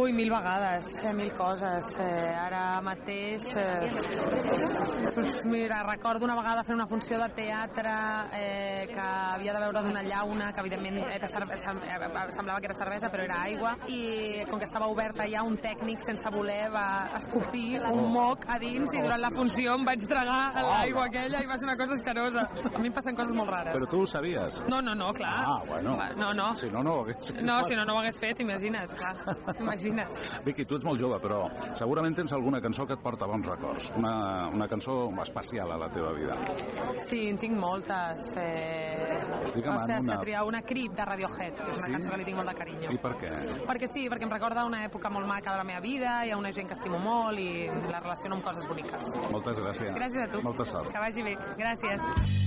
Ui, 1000 vegades, 1000 coses. Ara mateix... Mira, recordo una vegada fer una funció de teatre que havia de beure d'una llauna, que evidentment semblava que era cervesa, però era aigua, i com que estava oberta ja, un tècnic sense voler va escopir un moc a dins i durant la funció em vaig tragar l'aigua aquella i va ser una cosa escarosa. A mi em passen coses molt rares. Però tu ho sabies? No, clar. Ah, bueno. No. Si no ho hagués... No, si no ho hagués fet, imagina't, clar. Imagina't. Vicky, tu ets molt jove, però segurament tens alguna cançó que et porta bons records. Una cançó especial a la teva vida. Sí, en tinc moltes. Ostres, que triar una Creep de Radiohead, que és una cançó que li tinc molt de carinyo. I per què? Perquè sí, perquè em recorda una època molt maca de la meva vida, hi ha una gent que estimo molt i la relaciono amb coses boniques. Moltes gràcies. Gràcies a tu. Molta sort. Que vagi bé. Gràcies.